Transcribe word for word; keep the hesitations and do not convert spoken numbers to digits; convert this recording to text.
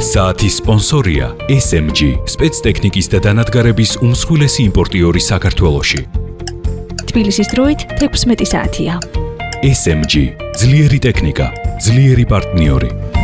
საათის სპონსორია ეს ემ ჯი, სპეცტექნიკის და დანადგარების უმსხვილესი იმპორტიორი საქართველოში. თბილისის დროით თექვსმეტი საათია. ეს ემ ჯი, ძლიერი ტექნიკა, ძლიერი პარტნიორი.